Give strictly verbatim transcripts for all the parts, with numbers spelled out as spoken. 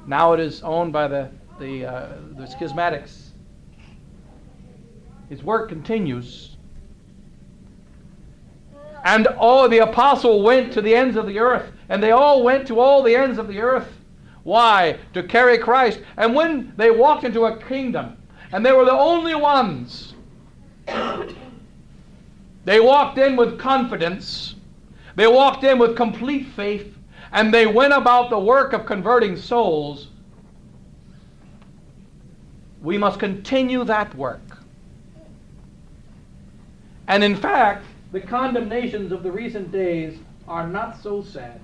Now it is owned by the, the, uh, the schismatics. His work continues. And oh, the apostle went to the ends of the earth, and they all went to all the ends of the earth. Why? To carry Christ. And when they walked into a kingdom, and they were the only ones, they walked in with confidence. They walked in with complete faith, and they went about the work of converting souls. We must continue that work. And in fact, the condemnations of the recent days are not so sad.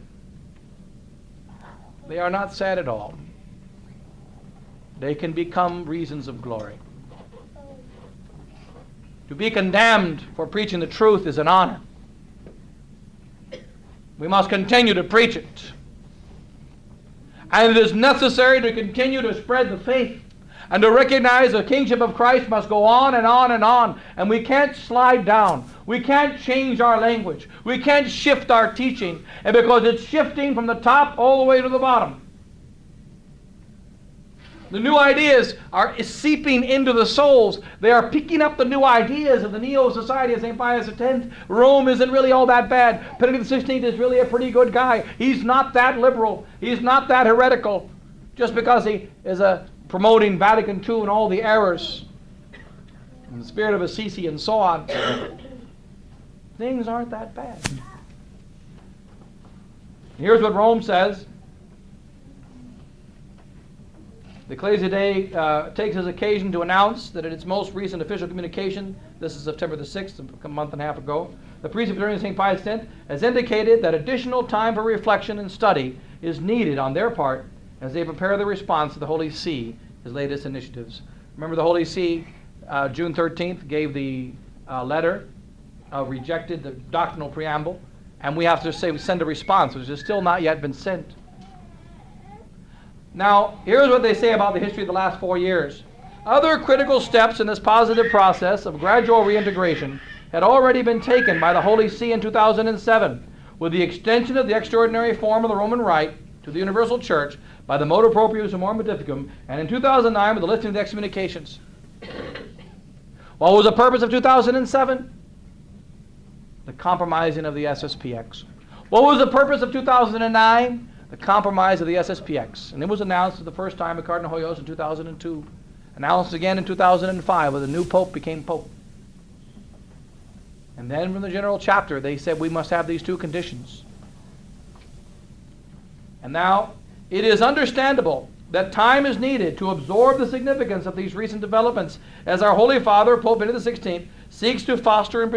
They are not sad at all. They can become reasons of glory. To be condemned for preaching the truth is an honor. We must continue to preach it. And it is necessary to continue to spread the faith and to recognize the kingship of Christ must go on and on and on. And we can't slide down. We can't change our language. We can't shift our teaching. And because it's shifting from the top all the way to the bottom. The new ideas are seeping into the souls. They are picking up the new ideas of the Neo-Society of Saint Pius the tenth. Rome isn't really all that bad. Benedict the sixteenth is really a pretty good guy. He's not that liberal. He's not that heretical. Just because he is a promoting Vatican two and all the errors and the spirit of Assisi and so on. Things aren't that bad. Here's what Rome says. The Ecclesia Dei uh, takes as occasion to announce that in its most recent official communication, this is September the sixth, a month and a half ago, the Presbyterian of Saint Pius the tenth has indicated that additional time for reflection and study is needed on their part as they prepare the response to the Holy See, his latest initiatives. Remember the Holy See, uh, June thirteenth, gave the uh, letter, uh, rejected the doctrinal preamble, and we have to say we send a response, which has still not yet been sent. Now, here's what they say about the history of the last four years. Other critical steps in this positive process of gradual reintegration had already been taken by the Holy See in two thousand seven, with the extension of the extraordinary form of the Roman Rite to the Universal Church by the Motu Proprius Humorum Pontificum, and in two thousand nine with the lifting of the excommunications. What was the purpose of two thousand seven? The compromising of the S S P X. What was the purpose of two thousand nine? The compromise of the S S P X. And it was announced for the first time by Cardinal Hoyos in two thousand two. Announced again in two thousand five when the new Pope became Pope. And then from the General Chapter they said we must have these two conditions. And now it is understandable that time is needed to absorb the significance of these recent developments as our Holy Father, Pope Benedict the sixteenth, seeks to foster and